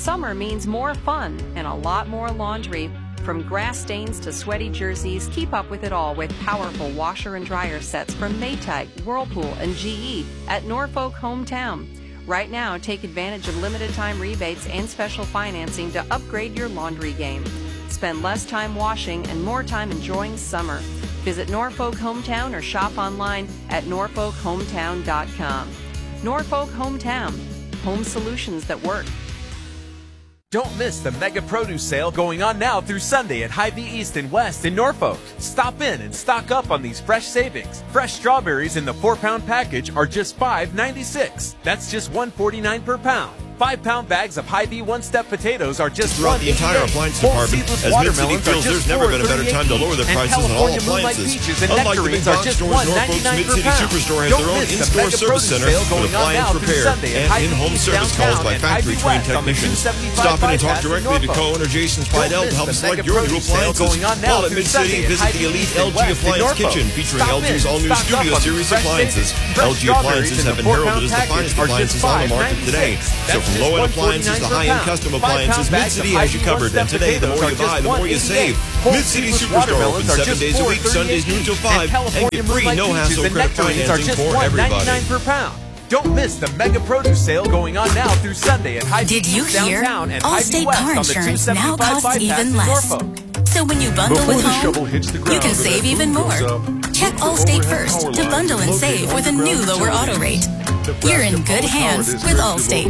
Summer means more fun and a lot more laundry. From grass stains to sweaty jerseys, keep up with it all with powerful washer and dryer sets from Maytag, Whirlpool, and GE at Norfolk Hometown. Right now, take advantage of limited time rebates and special financing to upgrade your laundry game. Spend less time washing and more time enjoying summer. Visit Norfolk Hometown or shop online at norfolkhometown.com. Norfolk Hometown. Home solutions that work. Don't miss the mega produce sale going on now through Sunday at Hy-Vee East and West in Norfolk. Stop in and stock up on these fresh savings. Fresh strawberries in the 4-pound package are just $5.96. That's just $1.49 per pound. 5-pound bags of Hy-Vee one-step potatoes are just throughout the entire appliance department, as Mid-City feels there's never been a better time to lower their prices on all appliances. Unlike the big box stores, Norfolk's Mid-City Superstore has their own in-store service center with appliance repair and in-home service calls by factory-trained technicians. Stop in and talk directly to Cohen or Jason Spidell to help select your new appliances. While at Mid-City, visit the elite LG Appliance Kitchen featuring LG's all-new Studio Series appliances. LG appliances have been heralded as the finest appliances on the market today. So from low-end appliances to high-end custom appliances, Mid-City has you covered. And today, the more you buy, the more you save. Mid-City Superstore open 7 days a week, Sundays noon till 5, and get free no-hassle credit financing for everybody. Per pound. Don't miss the mega produce sale going on now through Sunday at Hy-Vee downtown and Hy-Vee West on the 275 bypass in Norfolk. So when you bundle with home, you can save even more. Check Allstate first to bundle and save with a new lower auto rate. You're in good hands with Allstate.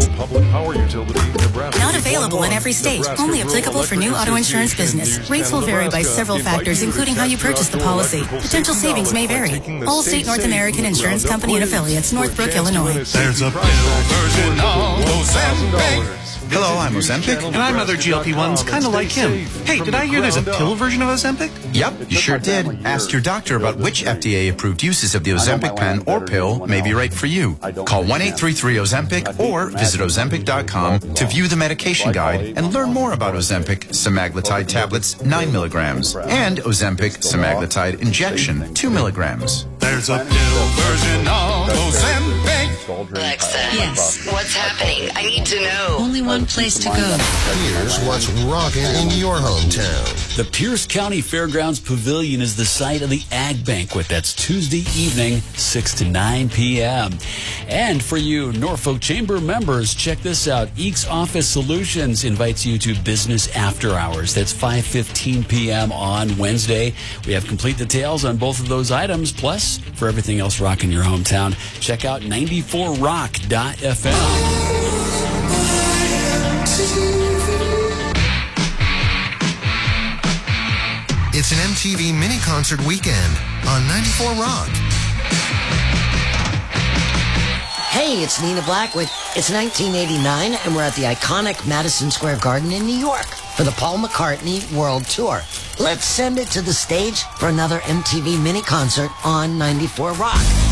Not available in every state. Only applicable for new auto insurance business. Rates will vary by several factors, including how you purchase the policy. Potential savings may vary. Allstate North American Insurance Company and Affiliates, Northbrook, Illinois. There's a pill version of Ozempic. Hello, I'm Ozempic. And I'm other GLP-1s, kind of like him. Hey, did I hear there's a pill version of Ozempic? Yep, you sure did. Ask your doctor about which FDA-approved uses of the Ozempic pen or pill may be right for you. Call 1-833-OZEMPIC or visit Ozempic.com to view the medication guide and learn more about Ozempic semaglutide tablets 9 milligrams and Ozempic semaglutide injection 2 milligrams. There's a pill version of Ozempic. Alexa, yes, what's happening? I need to know. Only one place to go. Here's what's rocking in your hometown. The Pierce County Fairgrounds Pavilion is the site of the Ag Banquet. That's Tuesday evening, 6 to 9 p.m. And for you Norfolk Chamber members, check this out. Eeks Office Solutions invites you to business after hours. That's 5:15 p.m. on Wednesday. We have complete details on both of those items. Plus, for everything else rocking your hometown, check out 94rock.fm. It's an MTV mini concert weekend on 94 Rock. Hey, it's Nina Black with It's 1989, and we're at the iconic Madison Square Garden in New York for the Paul McCartney World Tour. Let's send it to the stage for another MTV mini concert on 94 Rock.